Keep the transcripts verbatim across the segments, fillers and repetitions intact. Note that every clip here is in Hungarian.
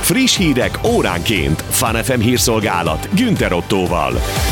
Friss hírek óránként. Fun ef em hírszolgálat Günther Ottóval.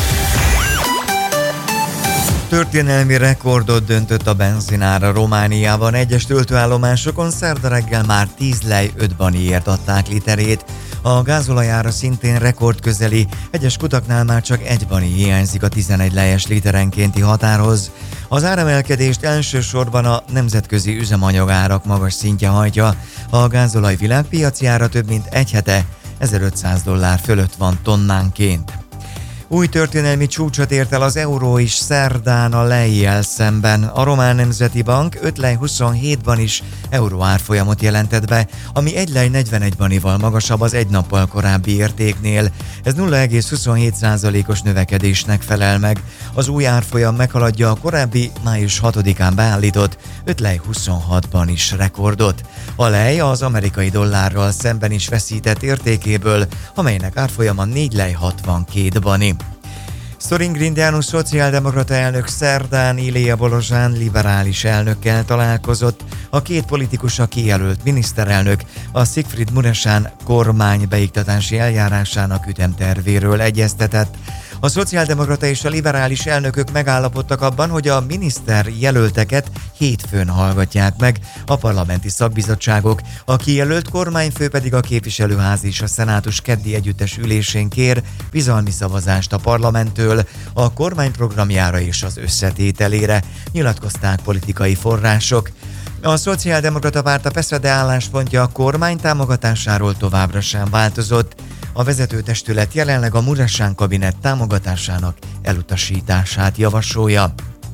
Történelmi rekordot döntött a benzinára Romániában. Egyes töltőállomásokon szerda reggel már tíz lej öt baniért adták literét. A gázolajára szintén rekordközeli, egyes kutaknál már csak egy bani hiányzik a tizenegy lejes literenkénti határhoz. Az áremelkedést elsősorban a nemzetközi üzemanyagárak magas szintje hajtja. A gázolaj világpiaci ára több mint egy hete ezerötszáz dollár fölött van tonnánként. Új történelmi csúcsot ért el az euró is szerdán a lejjel szemben. A Román Nemzeti Bank öt lej huszonhétban is euró árfolyamot jelentett be, ami egy lej negyvenegy banival magasabb az egy nappal korábbi értéknél. Ez nulla egész huszonhét százalékos növekedésnek felel meg. Az új árfolyam meghaladja a korábbi május hatodikán beállított öt lej huszonhatban is rekordot. A lej az amerikai dollárral szemben is veszített értékéből, amelynek árfolyama négy lej hatvankét bani. Sorin Grindeanu szociáldemokrata elnök szerdán Ilia Bolozsán liberális elnökkel találkozott. A két politikus a kijelölt miniszterelnök a Sigfrid Muresan kormány beiktatási eljárásának ütemtervéről egyeztetett. A szociáldemokrata és a liberális elnökök megállapodtak abban, hogy a miniszter jelölteket hétfőn hallgatják meg a parlamenti szakbizottságok. A kijelölt kormányfő pedig a képviselőház és a szenátus keddi együttes ülésén kér bizalmi szavazást a parlamenttől a kormány programjára és az összetételére, nyilatkozták politikai források. A szociáldemokrata párt a pé es zé dé álláspontja a kormány támogatásáról továbbra sem változott. A vezetőtestület jelenleg a Muresan kabinet támogatásának elutasítását javasolja.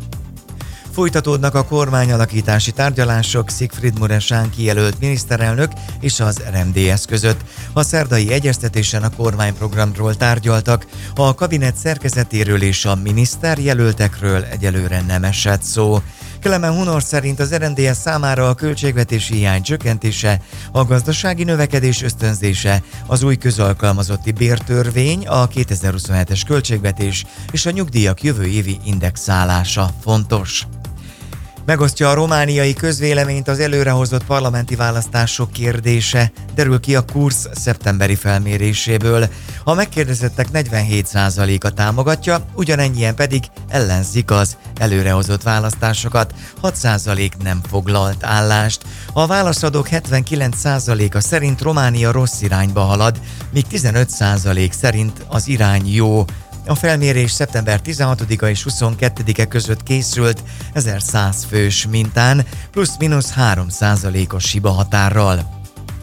Folytatódnak a kormányalakítási tárgyalások Sigfrid Muresan kijelölt miniszterelnök és az er em dé es között. A szerdai egyeztetésen a kormányprogramról tárgyaltak, a kabinet szerkezetéről és a miniszterjelöltekről egyelőre nem esett szó. Kelemen Hunor szerint az er em dé es számára a költségvetési hiány csökkentése, a gazdasági növekedés ösztönzése, az új közalkalmazotti bértörvény, a kétezer-huszonhetes költségvetés és a nyugdíjak jövő évi indexálása fontos. Megosztja a romániai közvéleményt az előrehozott parlamenti választások kérdése, derül ki a Kursz szeptemberi felméréséből. A megkérdezettek negyvenhét százaléka támogatja, ugyanennyien pedig ellenzik az előrehozott választásokat, hat százalék nem foglalt állást. A válaszadók hetvenkilenc százaléka szerint Románia rossz irányba halad, míg tizenöt százalék szerint az irány jó. A felmérés szeptember tizenhatodika és huszonkettedike között készült ezerszáz fős mintán, plusz-minusz három százalékos hibahatárral.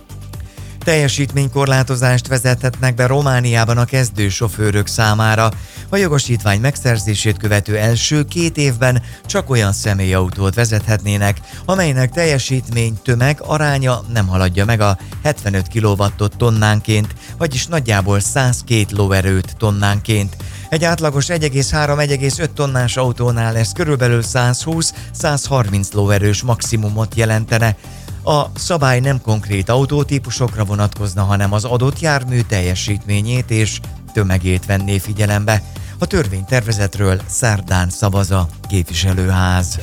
Teljesítménykorlátozást vezethetnek be Romániában a kezdő sofőrök számára. A jogosítvány megszerzését követő első két évben csak olyan személyautót vezethetnének, amelynek teljesítmény tömeg aránya nem haladja meg a hetvenöt kilowattot tonnánként, vagyis nagyjából száz két lóerőt tonnánként. Egy átlagos egy egész három - egy egész öt tonnás autónál ez körülbelül százhúsz-százharminc lóerős maximumot jelentene. A szabály nem konkrét autótípusokra vonatkozna, hanem az adott jármű teljesítményét és tömegét venné figyelembe. A törvénytervezetről szerdán szavaz a képviselőház.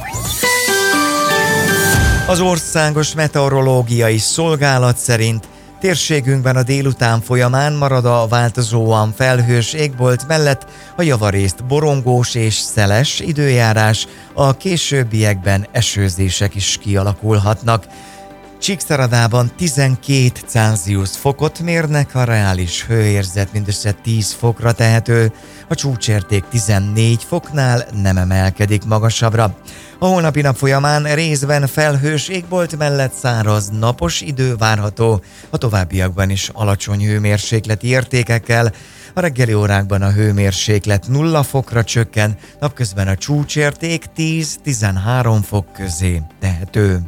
Az Országos Meteorológiai Szolgálat szerint térségünkben a délután folyamán marad a változóan felhős égbolt mellett a javarészt borongós és szeles időjárás, a későbbiekben esőzések is kialakulhatnak. Csíkszeredában tizenkét Celsius fokot mérnek, a reális hőérzet mindössze tíz fokra tehető, a csúcsérték tizennégy foknál nem emelkedik magasabbra. A holnapi nap folyamán részben felhős égbolt mellett száraz napos idő várható, a továbbiakban is alacsony hőmérsékleti értékekkel. A reggeli órákban a hőmérséklet nulla fokra csökken, napközben a csúcsérték tíz-tizenhárom fok közé tehető.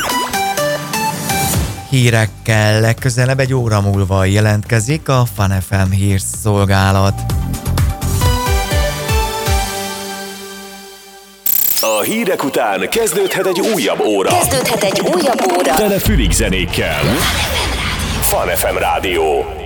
Hírekkel legközelebb egy óra múlva jelentkezik a Fun ef em hírszolgálat. A hírek után kezdődhet egy újabb óra. Kezdődhet egy újabb óra. Tele fülig zenékkel. Fun ef em Rádió.